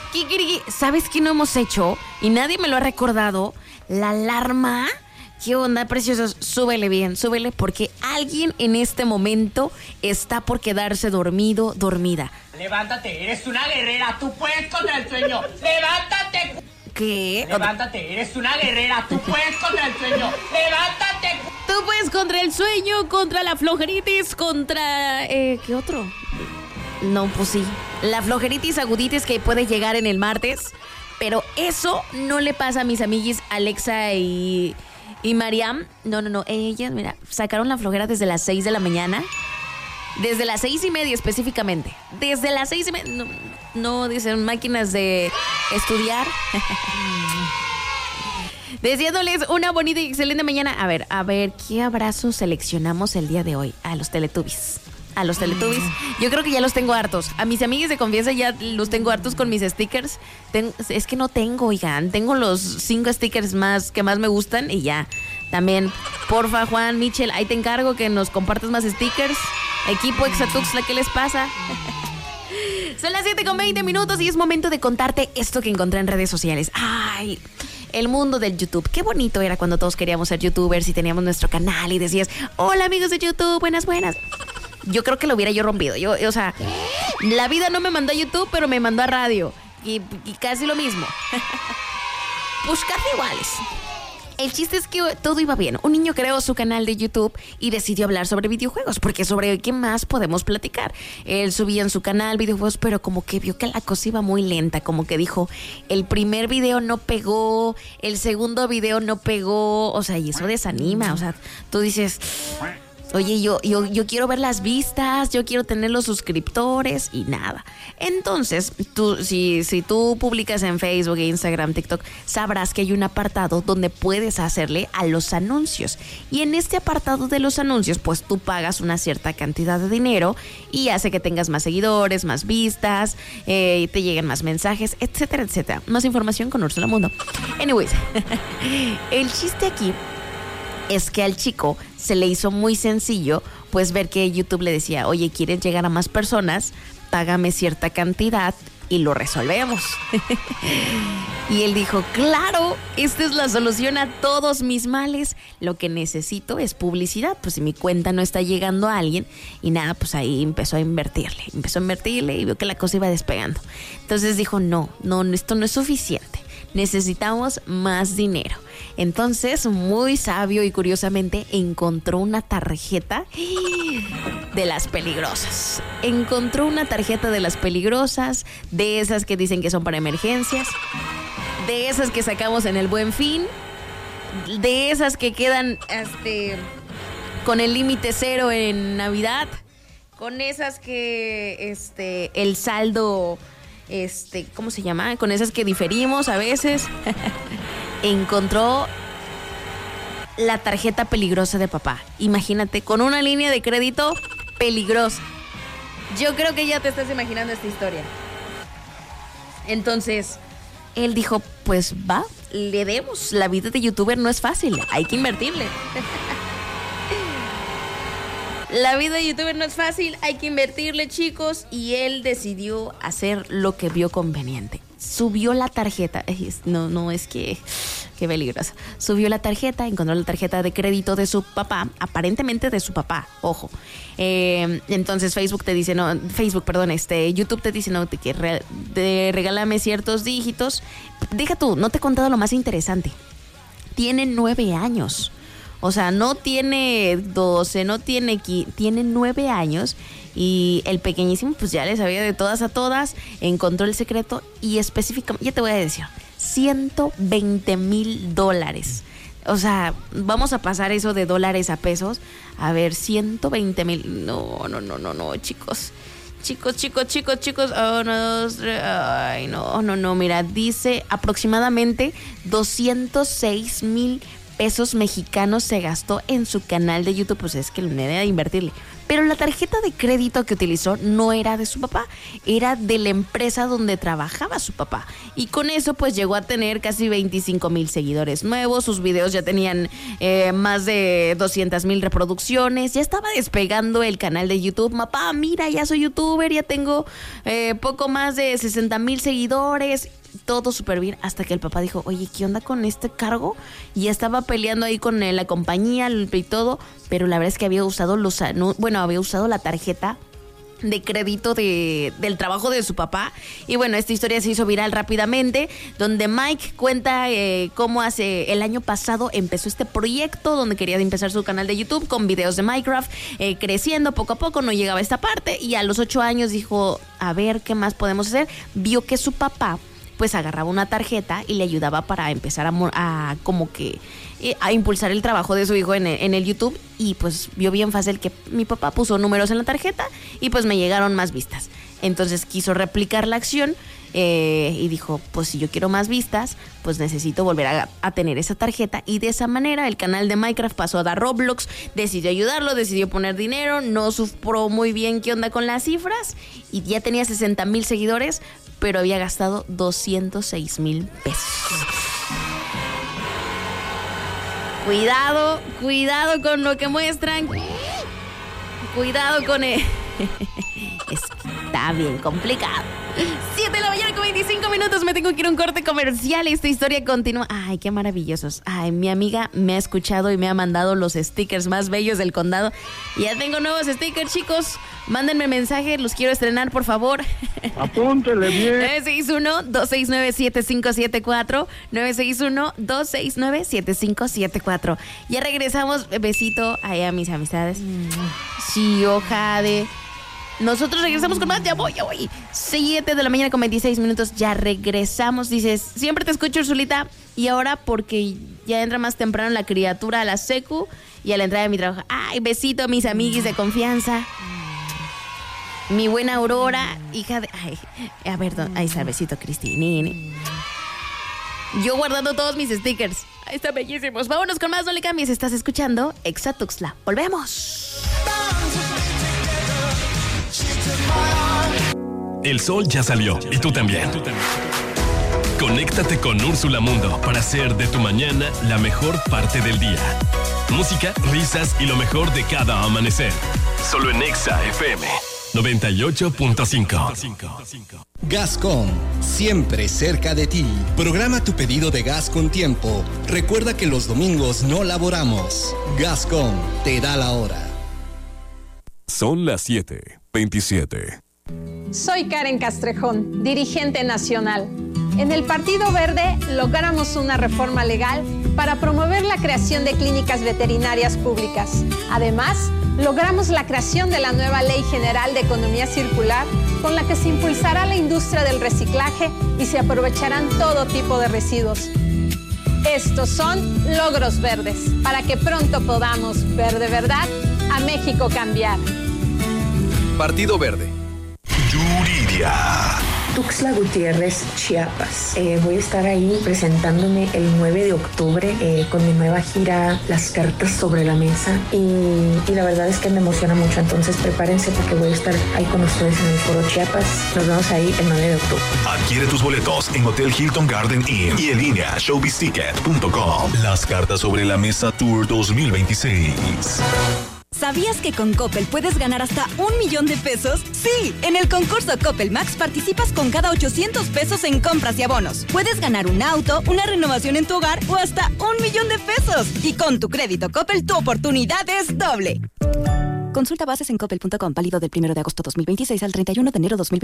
Kikiriki, ¿sabes qué no hemos hecho? Y nadie me lo ha recordado. La alarma. ¿Qué onda, preciosos? Súbele bien, súbele, porque alguien en este momento está por quedarse dormido, dormida. Levántate, eres una guerrera, tú puedes contra el sueño. Levántate. ¿Qué? Levántate, eres una guerrera, tú puedes contra el sueño. Levántate. Tú puedes contra el sueño, contra la flojeritis, contra... ¿qué otro? No, pues sí. La flojeritis aguditis que puede llegar en el martes. Pero eso no le pasa a mis amiguis Alexa y Mariam. No. Ellas, mira, sacaron la flojera desde las 6 de la mañana. Desde las 6:30 específicamente. Desde las 6:30. No dicen máquinas de estudiar. Deseándoles una bonita y excelente mañana. A ver, ¿qué abrazo seleccionamos el día de hoy? A los Teletubbies. Yo creo que ya los tengo hartos. A mis amigas de confianza ya los tengo hartos con mis stickers. Es que no tengo, oigan. Tengo los 5 stickers que más me gustan y ya. También, porfa, Juan, Michel, ahí te encargo que nos compartas más stickers. Equipo Exatuxla, ¿qué les pasa? Son las 7:20 y es momento de contarte esto que encontré en redes sociales. Ay, el mundo del YouTube. Qué bonito era cuando todos queríamos ser youtubers y teníamos nuestro canal y decías, hola amigos de YouTube, buenas. Yo creo que lo hubiera yo rompido. O sea, la vida no me mandó a YouTube, pero me mandó a radio. Y casi lo mismo. Pues casi iguales. El chiste es que todo iba bien. Un niño creó su canal de YouTube y decidió hablar sobre videojuegos, porque sobre qué más podemos platicar. Él subía en su canal videojuegos, pero como que vio que la cosa iba muy lenta, como que dijo, el primer video no pegó, el segundo video no pegó, o sea, y eso desanima, o sea, tú dices... Oye, yo quiero ver las vistas, yo quiero tener los suscriptores y nada. Entonces, si tú publicas en Facebook, Instagram, TikTok, sabrás que hay un apartado donde puedes hacerle a los anuncios. Y en este apartado de los anuncios, pues tú pagas una cierta cantidad de dinero y hace que tengas más seguidores, más vistas, te lleguen más mensajes, etcétera, etcétera. Más información con Úrsula Mundo. Anyways, el chiste aquí es que al chico se le hizo muy sencillo pues ver que YouTube le decía, oye, ¿quieres llegar a más personas? Págame cierta cantidad y lo resolvemos. Y él dijo, claro, esta es la solución a todos mis males. Lo que necesito es publicidad. Pues si mi cuenta no está llegando a alguien y nada, pues ahí empezó a invertirle y vio que la cosa iba despegando. Entonces dijo, no, esto no es suficiente. Necesitamos más dinero. Entonces, muy sabio y curiosamente, encontró una tarjeta de las peligrosas. De esas que dicen que son para emergencias, de esas que sacamos en el Buen Fin, de esas que quedan con el límite cero en Navidad, con esas que el saldo... ¿cómo se llama? Con esas que diferimos a veces. Encontró la tarjeta peligrosa de papá. Imagínate, con una línea de crédito peligrosa. Yo creo que ya te estás imaginando esta historia. Entonces, él dijo, pues va, le demos. La vida de youtuber no es fácil, hay que invertirle. La vida de youtuber no es fácil, hay que invertirle, chicos. Y él decidió hacer lo que vio conveniente. Subió la tarjeta. Qué peligroso. Subió la tarjeta, encontró la tarjeta de crédito de su papá, aparentemente de su papá, ojo. Entonces YouTube te dice, no, regálame ciertos dígitos. Deja tú, no te he contado lo más interesante. Tiene 9 años. O sea, no tiene 12, tiene 9 años y el pequeñísimo pues ya le sabía de todas a todas, encontró el secreto y específicamente, ya te voy a decir, $120,000. O sea, vamos a pasar eso de dólares a pesos. A ver, 120,000. No, chicos. Oh, no, mira, dice aproximadamente 206,000 pesos mexicanos se gastó en su canal de YouTube. Pues es que le debe de invertirle. Pero la tarjeta de crédito que utilizó no era de su papá, era de la empresa donde trabajaba su papá. Y con eso pues llegó a tener casi 25,000 seguidores nuevos, sus videos ya tenían más de 200,000 reproducciones, ya estaba despegando el canal de YouTube. Papá, mira, ya soy youtuber, ya tengo poco más de 60,000 seguidores. Todo súper bien, hasta que el papá dijo, oye, ¿qué onda con este cargo? Y ya estaba peleando ahí con la compañía y todo, pero la verdad es que había usado la tarjeta de crédito del trabajo de su papá. Y bueno, esta historia se hizo viral rápidamente, donde Mike cuenta cómo hace el año pasado empezó este proyecto donde quería empezar su canal de YouTube con videos de Minecraft, creciendo poco a poco, no llegaba a esta parte, y a los 8 años dijo, a ver, ¿qué más podemos hacer? Vio que su papá pues agarraba una tarjeta y le ayudaba para empezar a impulsar el trabajo de su hijo en el YouTube, y pues vio bien fácil que mi papá puso números en la tarjeta y pues me llegaron más vistas. Entonces quiso replicar la acción y dijo, pues si yo quiero más vistas, pues necesito volver a tener esa tarjeta, y de esa manera el canal de Minecraft pasó a dar Roblox, decidió ayudarlo, decidió poner dinero, no supo muy bien qué onda con las cifras y ya tenía 60,000 seguidores, pero había gastado 206,000 pesos. Cuidado con lo que muestran. Cuidado con él. Está bien complicado. 7 de la mañana con 25 minutos. Me tengo que ir a un corte comercial. Esta historia continúa. Ay, qué maravillosos. Ay, mi amiga me ha escuchado y me ha mandado los stickers más bellos del condado. Ya tengo nuevos stickers, chicos. Mándenme mensaje, los quiero estrenar, por favor. Apúntele bien. 961-269-7574. 961-269-7574. Ya regresamos. Besito ahí a mis amistades. Sí, Jade. Nosotros regresamos con más. Ya voy. 7 de la mañana con 26 minutos. Ya regresamos. Dices, siempre te escucho, Ursulita. Y ahora porque ya entra más temprano la criatura a la secu y a la entrada de mi trabajo. Ay, besito a mis amiguis de confianza. Mi buena Aurora, hija de... Ay, a ver, ahí está el besito, Cristinini. Yo guardando todos mis stickers. Ahí están bellísimos. Vámonos con más, no le cambies. Estás escuchando Exa Tuxtla. Volvemos. El sol ya salió y tú también. Conéctate con Úrsula Mundo para hacer de tu mañana la mejor parte del día. Música, risas y lo mejor de cada amanecer. Solo en Exa FM 98.5. Gascom, siempre cerca de ti. Programa tu pedido de gas con tiempo. Recuerda que los domingos no laboramos. Gascom te da la hora. Son las 7:27. Soy Karen Castrejón, dirigente nacional. En el Partido Verde logramos una reforma legal para promover la creación de clínicas veterinarias públicas. Además, logramos la creación de la nueva Ley General de Economía Circular, con la que se impulsará la industria del reciclaje y se aprovecharán todo tipo de residuos. Estos son logros verdes, para que pronto podamos ver de verdad a México cambiar. Partido Verde. Yuridia. Tuxtla Gutiérrez, Chiapas. Voy a estar ahí presentándome el 9 de octubre con mi nueva gira Las Cartas sobre la Mesa, y la verdad es que me emociona mucho, entonces prepárense porque voy a estar ahí con ustedes en el Foro Chiapas. Nos vemos ahí el 9 de octubre. Adquiere tus boletos en Hotel Hilton Garden Inn y en línea showbizticket.com. Las Cartas sobre la Mesa Tour 2026. ¿Sabías que con Coppel puedes ganar hasta 1,000,000 de pesos? Sí, en el concurso Coppel Max participas con cada 800 pesos en compras y abonos. Puedes ganar un auto, una renovación en tu hogar o hasta 1,000,000 de pesos. Y con tu crédito Coppel, tu oportunidad es doble. Consulta bases en coppel.com, válido del 1 de agosto 2026 al 31 de enero 2026.